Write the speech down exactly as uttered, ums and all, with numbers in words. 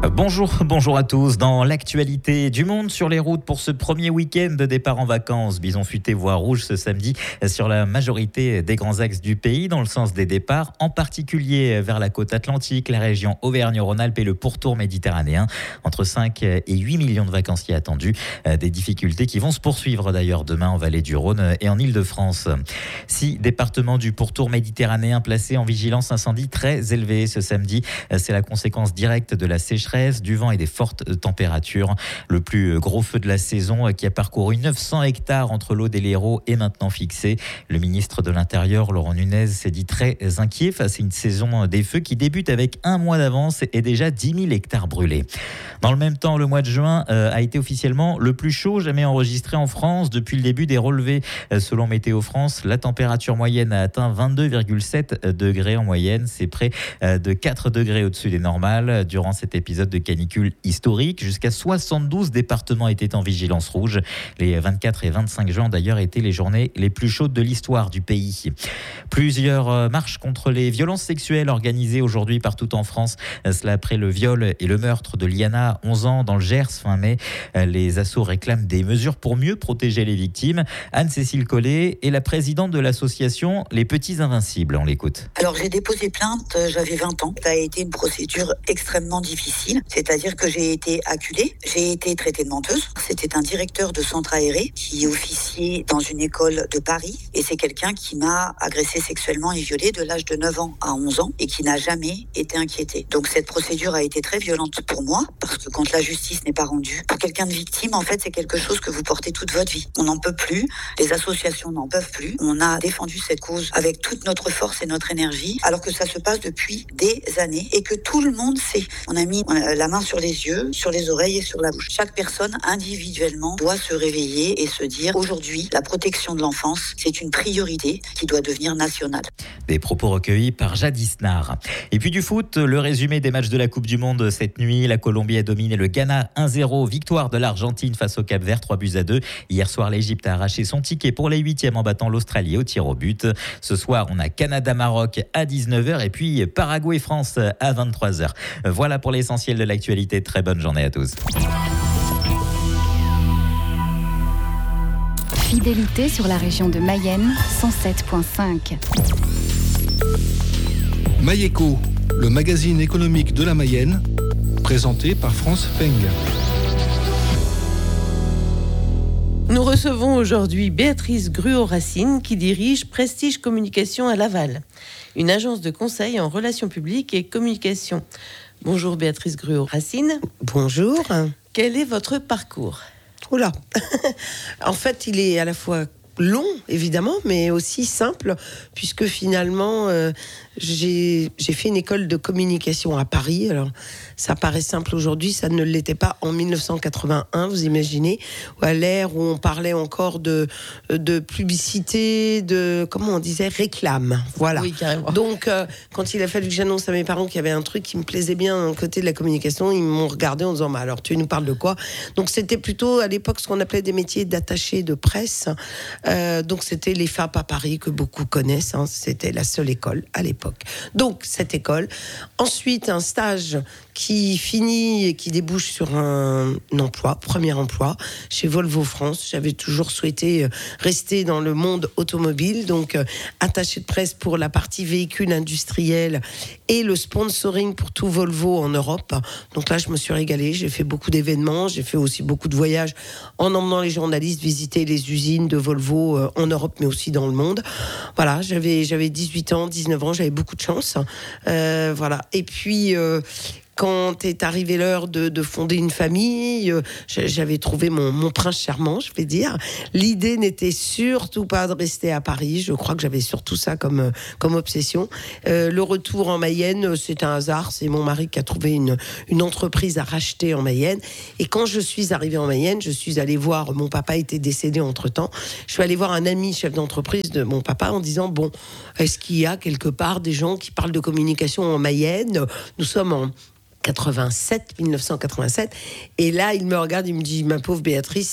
Bonjour, bonjour à tous. Dans l'actualité du monde sur les routes pour ce premier week-end de départ en vacances, bison futé voie rouge ce samedi sur la majorité des grands axes du pays dans le sens des départs, en particulier vers la côte atlantique, la région Auvergne-Rhône-Alpes et le pourtour méditerranéen. Entre cinq et huit millions de vacanciers attendus. Des difficultés qui vont se poursuivre d'ailleurs demain en vallée du Rhône et en Île-de-France. Six départements du pourtour méditerranéen placés en vigilance incendie très élevée ce samedi. C'est la conséquence directe de la sécheresse, du vent et des fortes températures. Le plus gros feu de la saison qui a parcouru neuf cents hectares entre l'Aude et l'Hérault est maintenant fixé. Le ministre de l'Intérieur, Laurent Nunez, s'est dit très inquiet face à une saison des feux qui débute avec un mois d'avance et déjà dix mille hectares brûlés. Dans le même temps, le mois de juin a été officiellement le plus chaud jamais enregistré en France depuis le début des relevés. Selon Météo France, la température moyenne a atteint vingt-deux virgule sept degrés en moyenne. C'est près de quatre degrés au-dessus des normales. Durant cet épisode de canicule historique, jusqu'à soixante-douze départements étaient en vigilance rouge. Les vingt-quatre et vingt-cinq juin d'ailleurs étaient les journées les plus chaudes de l'histoire du pays. Plusieurs marches contre les violences sexuelles organisées aujourd'hui partout en France. Cela après le viol et le meurtre de Liana, onze ans, dans le Gers fin mai. Les assos réclament des mesures pour mieux protéger les victimes. Anne-Cécile Collet est la présidente de l'association Les Petits Invincibles. On l'écoute. Alors j'ai déposé plainte, j'avais vingt ans. Ça a été une procédure extrêmement difficile. C'est-à-dire que j'ai été acculée, j'ai été traitée de menteuse. C'était un directeur de centre aéré qui officiait dans une école de Paris. Et c'est quelqu'un qui m'a agressée sexuellement et violée de l'âge de neuf ans à onze ans et qui n'a jamais été inquiété. Donc cette procédure a été très violente pour moi parce que quand la justice n'est pas rendue, pour quelqu'un de victime, en fait, c'est quelque chose que vous portez toute votre vie. On n'en peut plus, les associations n'en peuvent plus. On a défendu cette cause avec toute notre force et notre énergie alors que ça se passe depuis des années et que tout le monde sait. On a mis la main sur les yeux, sur les oreilles et sur la bouche. Chaque personne individuellement doit se réveiller et se dire aujourd'hui, la protection de l'enfance, c'est une priorité qui doit devenir nationale. Des propos recueillis par Jadis Nar. Et puis du foot, le résumé des matchs de la Coupe du Monde cette nuit. La Colombie a dominé le Ghana un zéro. Victoire de l'Argentine face au Cap-Vert, trois buts à deux. Hier soir, l'Égypte a arraché son ticket pour les huitièmes en battant l'Australie au tir au but. Ce soir, on a Canada-Maroc à dix-neuf heures et puis Paraguay-France à vingt-trois heures. Voilà pour l'essentiel de l'actualité. Très bonne journée à tous. Fidélité sur la région de Mayenne, cent sept virgule cinq. Mayeco, le magazine économique de la Mayenne, présenté par France Feng. Nous recevons aujourd'hui Béatrice Gruau-Racine qui dirige Prestige Communication à Laval, une agence de conseil en relations publiques et communication. Bonjour Béatrice Gruau-Racine. Bonjour. Quel est votre parcours ? Oula. En fait, il est à la fois long, évidemment, mais aussi simple, puisque finalement, euh, j'ai, j'ai fait une école de communication à Paris. Alors, ça paraît simple aujourd'hui, ça ne l'était pas en dix-neuf cent quatre-vingt-un, vous imaginez, à l'ère où on parlait encore de, de publicité, de, comment on disait, réclame. Voilà. Oui, carrément. Donc, euh, quand il a fallu que j'annonce à mes parents qu'il y avait un truc qui me plaisait bien à côté de la communication, ils m'ont regardé en disant, bah, alors, tu nous parles de quoi ? Donc, c'était plutôt, à l'époque, ce qu'on appelait des métiers d'attaché de presse. Euh, donc, c'était les F A P à Paris, que beaucoup connaissent. Hein. C'était la seule école à l'époque. Donc, cette école. Ensuite, un stage qui finit et qui débouche sur un, un emploi, premier emploi, chez Volvo France. J'avais toujours souhaité rester dans le monde automobile, donc euh, attaché de presse pour la partie véhicule industriel et le sponsoring pour tout Volvo en Europe. Donc là, je me suis régalée. J'ai fait beaucoup d'événements. J'ai fait aussi beaucoup de voyages en emmenant les journalistes visiter les usines de Volvo euh, en Europe, mais aussi dans le monde. Voilà, j'avais, j'avais dix-huit ans, dix-neuf ans. J'avais beaucoup de chance. Euh, voilà. Et puis... Euh, Quand est arrivée l'heure de, de fonder une famille, euh, j'avais trouvé mon, mon prince charmant, je vais dire. L'idée n'était surtout pas de rester à Paris. Je crois que j'avais surtout ça comme, comme obsession. Euh, le retour en Mayenne, c'est un hasard. C'est mon mari qui a trouvé une, une entreprise à racheter en Mayenne. Et quand je suis arrivée en Mayenne, je suis allée voir... Mon papa était décédé entre-temps. Je suis allée voir un ami chef d'entreprise de mon papa en disant, bon, est-ce qu'il y a quelque part des gens qui parlent de communication en Mayenne ? Nous sommes en... quatre-vingt-sept, dix-neuf cent quatre-vingt-sept, et là il me regarde, il me dit, ma pauvre Béatrice,